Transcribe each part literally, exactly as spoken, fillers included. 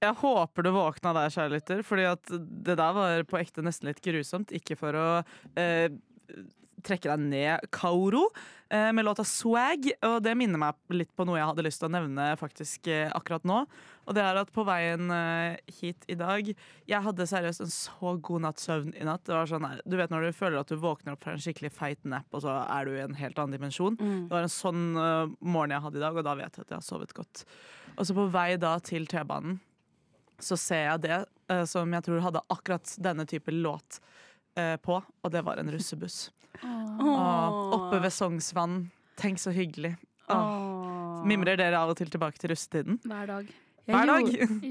Jeg håper du våkna der, kjære lytter, fordi at det der var på ekte nesten litt grusomt. Ikke for å eh, trekke deg ned, Kaoro, eh, med låta Swag. Og det minner meg litt på noe jeg hadde lyst til å nevne faktisk eh, akkurat nå. Og det er at på veien eh, hit i dag, jeg hadde seriøst en så god natts søvn i natt. Det var sånn, du vet når du føler at du våkner opp fra en skikkelig feit nap, og så er du i en helt annen dimensjon. Mm. Det var en sånn uh, morgen jeg hadde i dag, og da vet jeg at jeg har sovet godt. Og så på vei da til T-banen, så ser jeg det uh, som jeg tror hadde akkurat denne type låt uh, på, og det var en russebuss. Oh. Og oppe ved Sognsvann, tenk så hyggelig. Oh. Mimrer dere av og til tilbake til russetiden? Hver dag. Hver dag?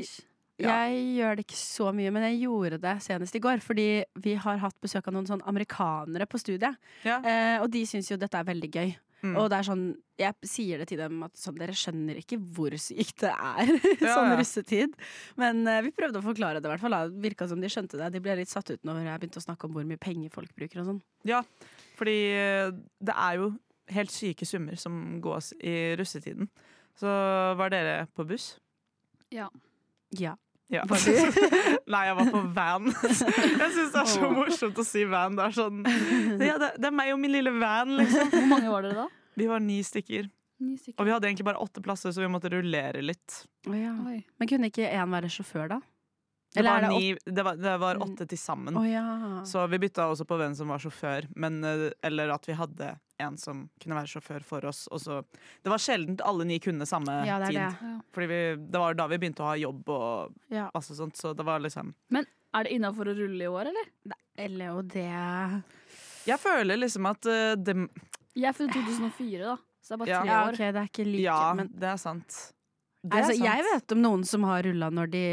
Jeg gjør det ikke så mye, men jeg gjorde det senest i går, fordi vi har hatt besøk av noen sånn amerikanere på studiet, ja. eh, og de synes jo dette er veldig gøy. Mm. Og det er sånn, jeg sier det til dem at sånn, dere skjønner ikke hvor sykt det er ja, sånn ja. russetid. Men uh, vi prøvde å forklare det i hvert fall. Det virket som de skjønte det. De ble litt satt ut når jeg begynte å snakke om hvor mye penger folk bruker og sånn. Ja, fordi det er jo helt syke summer som gås i russetiden. Så var dere på buss? Ja. Ja. Ja. Var du? Nei, jeg var på van. Jeg synes det er så morsomt å si van. Det er sånn, ja, det, det er meg og min lille van, liksom. Hvor mange var dere da? Vi var ni stykker. Ni stykker. Og vi hadde egentlig bare åtte plasser, så vi måtte rullere litt. Oh, ja. Men kunne ikke en være sjåfør da? Det var, ni, det, var, det var åtte til sammen. Oh, ja. Så vi bytta også på hvem som var sjåfør, men, eller at vi hadde en som kunne være sjåfør for oss. Og så, det var sjeldent alle ni kunne samme ja, det tid. Det. Fordi vi, det var da vi begynte å ha jobb og ja. masse sånt, så det var liksom... Men er det innenfor å rulle i år, eller? Nei, eller jo det... Jeg føler liksom at uh, det... Jeg er fra to tusen og fire da, så det er bare ja. tre ja, år. Ok, det er ikke like, ja, men... det er sant. Det altså, er sant. Jeg vet om noen som har rullet når de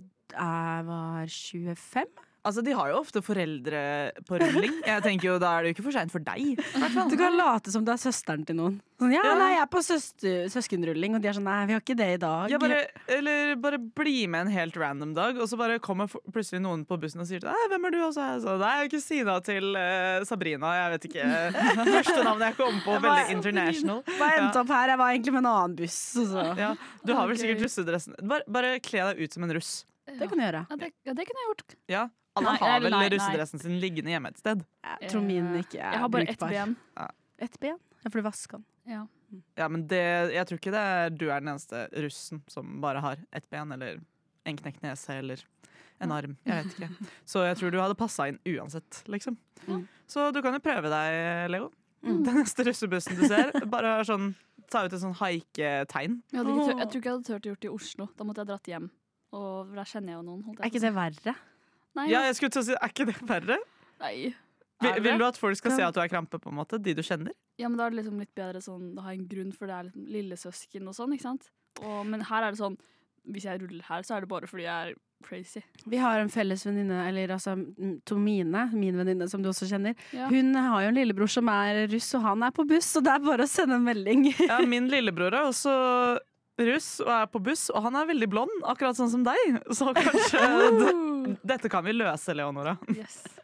er, var tjuefem. Altså, de har jo ofte foreldre på rulling. Jeg tenker jo, da er det jo ikke for sent for deg. Du kan late som du er søsteren til noen. Sånn, ja, ja, nei, jeg er på søster, søskenrulling, og de er sånn, nei, vi har ikke det i dag. Ja, bare, eller bare bli med en helt random dag, og så bare kommer plutselig noen på bussen og sier til deg, hvem er du også? Så, nei, jeg er kusina til uh, Sabrina, jeg vet ikke. Første navnet jeg kom på, veldig international. Hva endte opp her? Jeg var egentlig med en annen buss. Så. Ja, du har vel sikkert russedressen. Bare, bare kle deg ut som en russ. Det kan du gjøre. Ja, det, ja, det kunne jeg gjort. Ja. Alle nei, har vel nei, nei. russedressen sin liggende hjemme et sted. Jeg tror min ikke er brukbar. Jeg har bare ett ben. Ja. Ett ben? Ja, for du vasker den. Ja. Ja, men det, jeg tror ikke det er, du er den eneste russen som bare har ett ben, eller en knekt nese, eller en arm. Jeg vet ikke. Så jeg tror du hadde passet inn uansett, liksom. Mm. Så du kan jo prøve deg, Leo. Mm. Den neste russebussen du ser, bare sånn, ta ut et sånn haiketegn. Jeg, jeg tror ikke jeg hadde tørt å gjort det i Oslo. Da måtte jeg dratt hjem. Og der kjenner jeg jo noen. Er ikke det verre? Nei, ja, jeg skulle til å si, er ikke det verre? Nei. Vil, vil du at folk skal se at du er krampe, på en måte? De du kjenner? Ja, men da er det liksom litt bedre sånn, det har en grunn, for det er liksom lillesøsken og sånn, ikke sant? Og, men her er det sånn, hvis jeg ruller her, så er det bare fordi jeg er crazy. Vi har en felles venninne, eller altså Tomine, min venninne som du også kjenner. Ja. Hun har jo en lillebror som er russ, og han er på buss, så det er bare å sende en melding. Ja, min lillebror er også russ og er på buss, og han er veldig blond, akkurat sånn som deg. Så kanskje d- dette kan vi løse, Leonora. Yes.